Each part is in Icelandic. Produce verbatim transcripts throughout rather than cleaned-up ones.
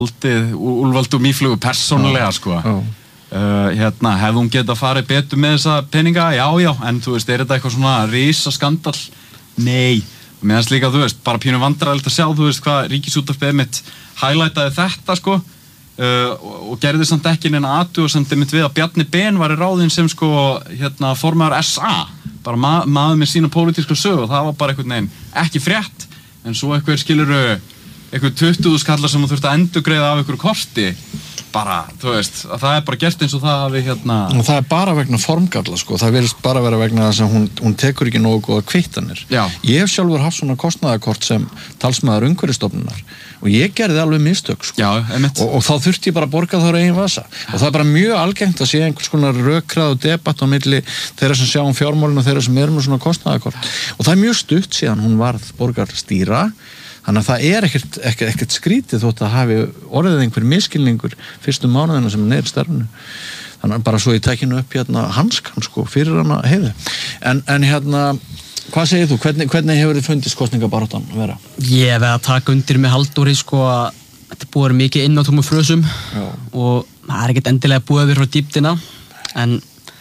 haldið Úlfald og Mýflugu persónulega sko Já. Uh, hérna, hefði hún getað farið betur með þessa peninga, já, já, en þú veist, er þetta eitthvað svona risa skandal? Nei, meðan líka, þú veist, bara pínu vandræðilegt að sjá, þú veist, hvað Ríkisútvarpið mitt highlightaði þetta, sko, uh, og, og gerði samt ekki neina athugasemd mitt við að Bjarni Ben var í ráðinn sem, sko, hérna, formaður S A, bara ma maður með sína pólitíska sögu, og það var bara einhvern veginn ekki frétt, en svo eitthvað skiluru, eitthvað tuttugu skallar sem þú þurft að endurgreiða af einhverju korti, bara, þú veist, að það er bara gert eins og það hafi hérna... Og það er bara vegna formgalla, sko, það virðist bara vera vegna þess að hún, hún tekur ekki nógu góða kvittanir. Já. Ég hef sjálfur haft svona kostnaðarkort sem talsmaður umhverfisstofnunar og ég gerði alveg mistök, sko. Já, einmitt. Og, og þá þurfti ég bara að borga þá eigin vasa. Og það er bara mjög algengt að sé einhvers konar rökrað og debatt á milli þeirra sem sjá um fjármálin og þeirra sem eru með svona kostnaðarkort. Og það er mjög stutt síðan hún varð borgarstýra. Þannig að það er ekkert, ekkert, ekkert skrítið þótt að hafi orðið einhver miskilningur fyrstu mánuðina sem er í starfinu. Þannig að bara svo ég tækinu upp hérna hanskan sko fyrir hana Heiðu. En, en hérna, hvað segir þú? Hvernig, hvernig hefur þið fundist kosningabaráttan að vera? Ég hef að taka undir með Halldóri sko að þetta er búið mikið inn á tómum frösum Já. Og það er ekkert endilega búið að vera frá dýptina en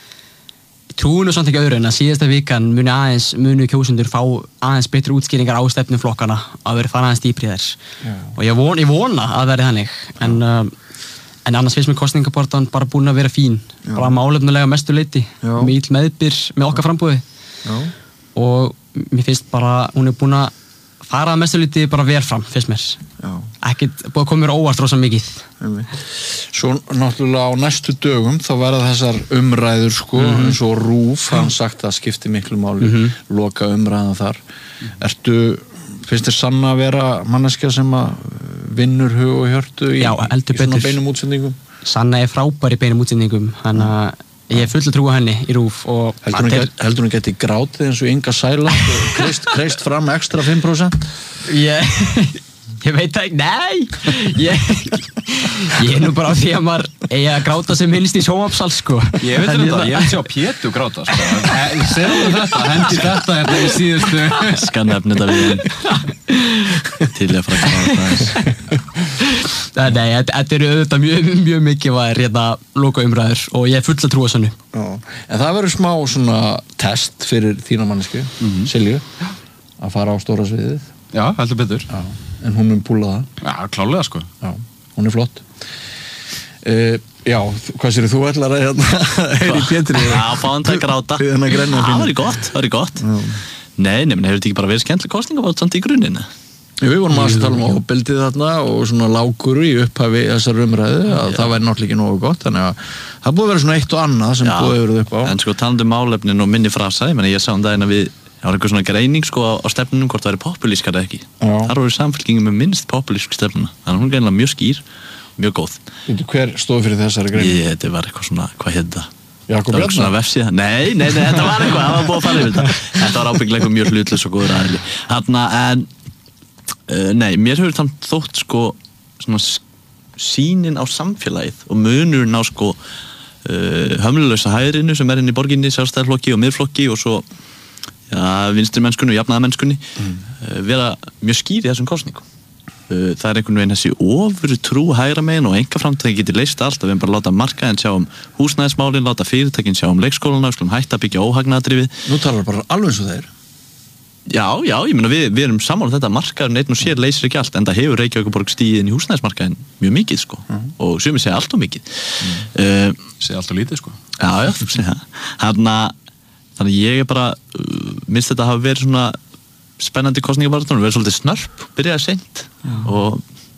trúinu samt ekki öðru en að síðasta vikan muni aðeins, muni kjósendur fá aðeins betri útskýringar á stefnuflokkana að vera fara aðeins dýpri þær. Já. Og ég, von, ég vona að það verði þannig, en, uh, en annars finnst mér kosningabaráttan bara búin að vera fín, Já. Bara málefnulega mestu leyti, með ill meðbyr með okkar framboði. Já. Og mér finnst bara, hún er búin að fara að mestu leyti bara vel fram, finnst mér. Já. Ekkert búið að koma mér óvart rosa mikið. Svo náttúrulega á næstu dögum þá verða þessar umræður sko, mm-hmm. eins og RÚV hann sagt að skipti miklu máli, mm-hmm. loka umræðan þar. Mm-hmm. Ertu, finnst þér Sanna að vera manneskja sem að vinnur hug og hjörtu í, Já, í svona beinum útsendingum? Sanna er frábær í beinum útsendingum, hann að ég er full að trúa henni í RÚV og heldur hún, get, heldur hún geti grátið eins og Inga Sæland og kreist, kreist fram ekstra fimm prósent? Ég, ég veit það ekki, nei ég, ég er nú bara á því að maður eigi að gráta sem minnst í sjónvarpssal sko. Ég veit þetta, ég veit sjá Pétur gráta sko. Segðu þetta, hendi þetta þetta í síðustu Skanna efni þetta við til að fara að gráta þess Nei, þetta eru auðvitað mjög, mjög mikið var hérna loka umræður og ég er full að trúa sannu. Já, en það verður smá svona test fyrir þína mannesku, mm-hmm. Silju, að fara á stóra sviðið. Já, heldur betur. Já, en hún mun púla það. Já, klálega sko. Já, hún er flott. Uh, já, hvað sér þú ætlar að hérna, heyri Pétri? Já, fá hann til að gráta. Já, það var í gott, það var í gott. Já. Nei, nefnir, hefur þetta ekki bara verið skemmtileg kosningabátt samt í grunninn? Jú, við vorum að tala um ofbeldið þarna og svona lágkuru í upphafi þessar umræðu að það væri náttúrulega ekki nógu gott, þannig að það búið að vera svona eitt og annað sem búið að vera upp á. En sko talandi um málefnin og minni frasa, ég meni ég sá um daginn að við, það var eitthvað svona greining sko á stefnunum hvort það væri populískar eða ekki. Já. Þar voru samfélkingin með minnst populísk stefnuna, þannig að hún er eiginlega mjög skýr, mjög góð. Hver stóð fyrir þessari greiningu? Ég, þetta var eitthvað svona, hvað hét það? Jakob það var svona vefsíða, nei, nei, nei, þetta var eitthvað, það var búið að fara yfir þetta. Þetta var ábyggilega eitthvað mjög hlutlaus og góður aðili. Þarna, en, uh, nei, mér hefur þannig þótt sko, svona sýnin á samfélagið og munurinn á sko uh, hömlulausa hægrinu sem er inn í borginni, sjálfstæðarflokki og miðflokki og svo ja, vinstri mennskunni og jafnaðarmennskunni mm. uh, vera mjög skýr í þessum kosningum. Það er einhvern veginn þessi ofur trú hægra megin og einkaframtæki getur leyst allt að við bara láta markaðinn sjá um húsnæðismálin, láta fyrirtækin sjá um leikskólana, við skulum hætta að byggja óhagnaðardrifið. Nú talar bara alveg eins og þeir. Já, já, ég meina við, við erum sammála þetta markaðurinn einn og sér leysir ekki allt en það hefur Reykjavíkurborg stigið inn í húsnæðismarkaðinn mjög mikið sko mm. og sumir segja allt of mikið. Mm. Uh, segja allt of lítið sko. Já, já, þú segja það. Þannig, þannig ég er bara, uh, minnst þetta hafa verið svona spennandi kosningabaráttan og verið svolítið snörp, byrjaði seint og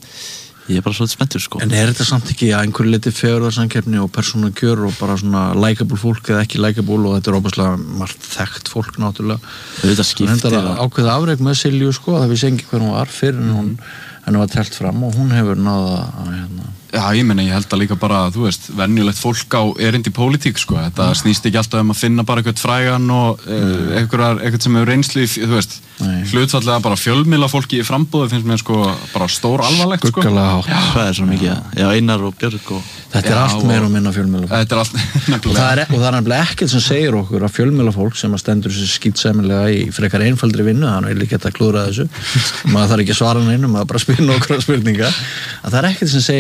ég er bara svolítið spenntur sko. En er þetta samt ekki að einhverju liti fegurðarsamkeppni og persónukjör og bara svona likeable fólk eða ekki likeable og þetta er óbærslega margt þekkt fólk náttúrulega. Þetta skiptir það. Það ákveða afrek með Silju sko, það vissi engi hver hún var fyrir en hún henni var telt fram og hún hefur náða að hérna. Já, ég meina, ég held að líka bara, þú veist, venjulegt fólk á erindi í pólitík, sko. Þetta mm. snýst ekki alltaf um að finna bara eitthvað frægan og mm. eitthvað, eitthvað sem hefur reynslu, þú veist, hlutfallega bara fjölmiðla fólki í frambúðu finnst mér, sko, bara stór alvarlegt, sko. Skuggalega hátt. Það er svo mikið, já, Einar og Björg og... Þetta er Já, allt meira og minna fjölmiðla fólk. Þetta er allt, og það er, og það er nefnilega ekkert sem segir okkur að fjölmiðla fólk sem að stendur þessi skýtsæmilega í frekar einfaldri vinnu, þannig vil ég geta klúðra þessu, maður þarf ekki að svara neinu, maður bara spyr nokkra spurninga, að það er ekkert sem segir